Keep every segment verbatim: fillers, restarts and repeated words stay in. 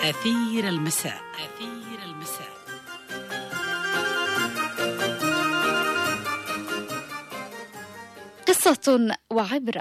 أثير المساء. أثير المساء. قصة وعبرة.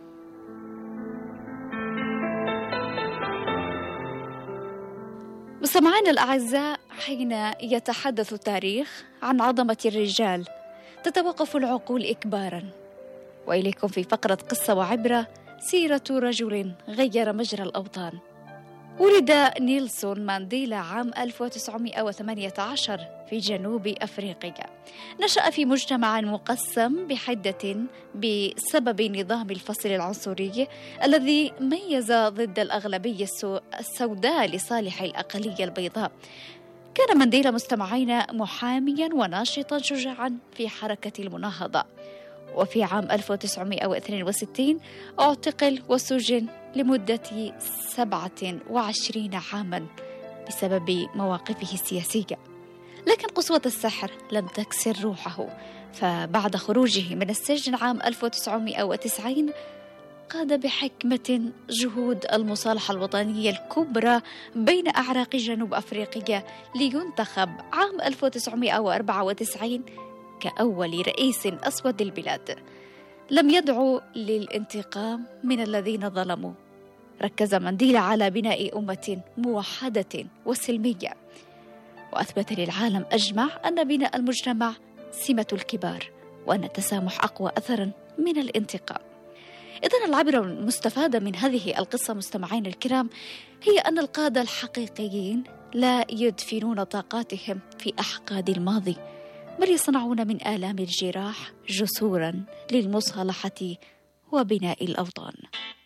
مستمعينا الأعزاء، حين يتحدث التاريخ عن عظمة الرجال تتوقف العقول إكباراً. وإليكم في فقرة قصة وعبرة سيرة رجل غير مجرى الأوطان. ولد نيلسون مانديلا عام ألف وتسعمائة وثمانية عشر في جنوب أفريقيا. نشأ في مجتمع مقسم بحدة بسبب نظام الفصل العنصري الذي ميز ضد الأغلبية السوداء لصالح الأقلية البيضاء. كان مانديلا مستمعين محاميا وناشطا شجاعا في حركة المناهضة، وفي عام ألف وتسعمائة واثنين وستين اعتقل وسجن لمدة سبعة وعشرين عاما بسبب مواقفه السياسية. لكن قسوة السحر لم تكسر روحه، فبعد خروجه من السجن عام ألف وتسعمائة وتسعين قاد بحكمة جهود المصالحة الوطنية الكبرى بين أعراق جنوب أفريقيا لينتخب عام ألف وتسعمائة وأربعة وتسعين كأول رئيس أسود البلاد. لم يدعو للانتقام من الذين ظلموا. ركز مانديلا على بناء أمة موحدة وسلمية، وأثبت للعالم أجمع أن بناء المجتمع سمة الكبار، وأن التسامح أقوى أثرا من الانتقام. إذن العبرة المستفادة من هذه القصة مستمعين الكرام هي أن القادة الحقيقيين لا يدفنون طاقاتهم في أحقاد الماضي، بل يصنعون من آلام الجراح جسورا للمصالحة وبناء الأوطان.